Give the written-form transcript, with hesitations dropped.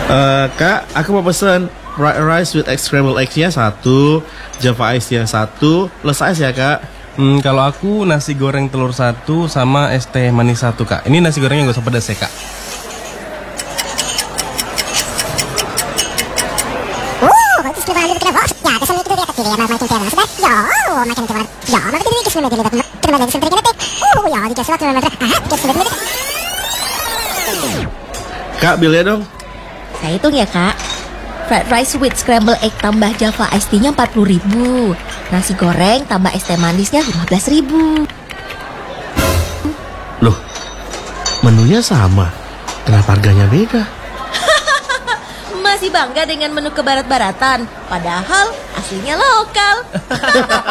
Kak, aku mau pesen fried rice with egg scrambled eggs-nya 1, Java Ice-nya 1, plus ice ya kak. Kalau aku nasi goreng telur 1 sama es teh manis 1 kak. Ini nasi gorengnya gak usah pedas ya kak. Kak, bilnya dong. Saya hitung ya kak. Fried rice with scrambled egg tambah Java Iced Tea-nya 40.000. Nasi goreng tambah es teh manisnya 15.000. Loh, menunya sama, kenapa harganya beda? Masih bangga dengan menu kebarat-baratan, padahal aslinya lokal.